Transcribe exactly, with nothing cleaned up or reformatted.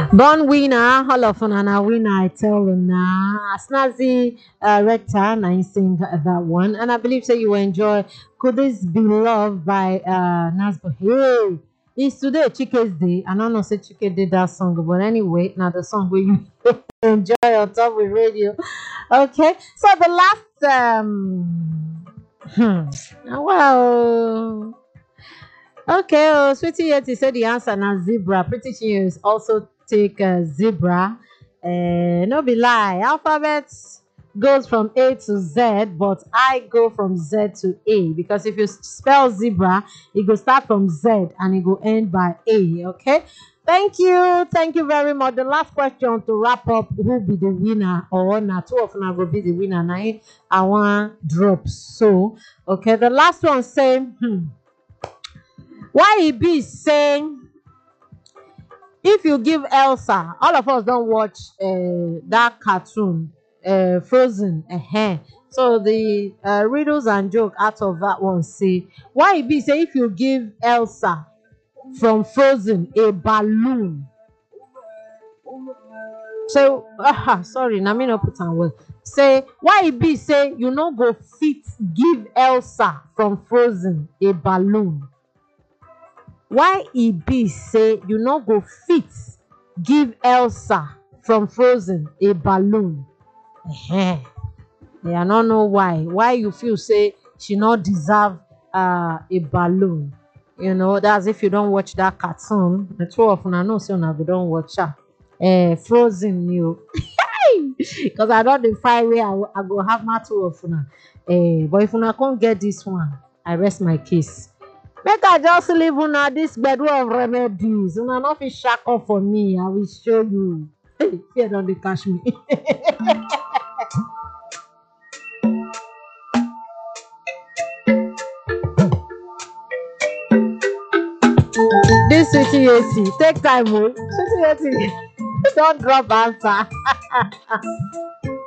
Born winner, all of a winner, I tell you now. Snazzy uh, Rector, I sing that one. And I believe so you will enjoy Could This Be Love by uh, Nasbo. Hey, it's today Chike's day. I don't know say Chike did that song, but anyway, now the song where you enjoy on top with radio. Okay, so the last, um, hmm, well. Okay, oh, Sweetie Yeti said the answer now zebra. Pretty Cheers also take uh, zebra. Uh, no be lie. Alphabet goes from A to Z, but I go from Z to A because if you spell zebra, it go start from Z and it go end by A. Okay. Thank you. Thank you very much. The last question to wrap up who be the winner or not two of them will be the winner. Now I want drops. So okay, the last one say hmm. Why he be saying if you give Elsa, all of us don't watch uh, that cartoon, uh, Frozen. Uh-huh. So the uh, riddles and joke out of that one say why he be say if you give Elsa from Frozen a balloon. So uh, sorry, na me no put on well. Say why he be say you no go fit give Elsa from Frozen a balloon. Why e be say you no go fit give Elsa from Frozen a balloon? Ehen. I don't know why. Why you feel say she not deserve uh, a balloon? You know, that's if you don't watch that cartoon. The two of una know say una go don watch her. Uh, Frozen you. Because I don't define where I, I go have my two of una. Uh, but if una can't get this one, I rest my case. Make I just leave una this bedroom of remedies. Una not fit shackle for me. I will show you. Fear don't dey catch me. This Sweetie A C, take time, oh. Sweetie A C, don't drop answer.